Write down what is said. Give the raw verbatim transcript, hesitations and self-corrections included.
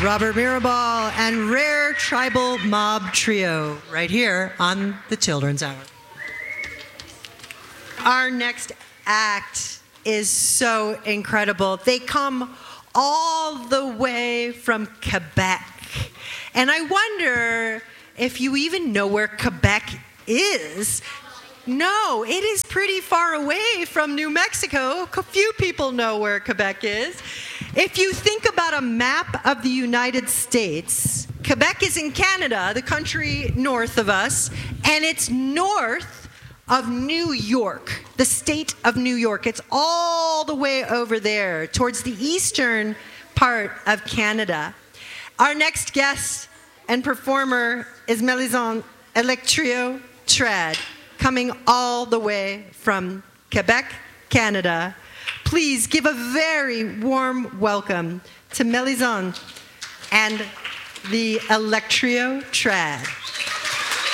Robert Mirabal and Rare Tribal Mob Trio, right here on the Children's Hour. Our next act is so incredible. They come all the way from Quebec. And I wonder if you even know where Quebec is. No, it is pretty far away from New Mexico. A few people know where Quebec is. If you think about a map of the United States, Quebec is in Canada, the country north of us, and it's north of New York, the state of New York. It's all the way over there towards the eastern part of Canada. Our next guest and performer is Melisande Electrio Trad, coming all the way from Quebec, Canada. Please give a very warm welcome to Melisande and the Electrio Trad.